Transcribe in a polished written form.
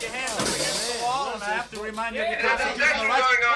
your hands up against the wall, and I have to remind you of your There's constitutional objection rights. going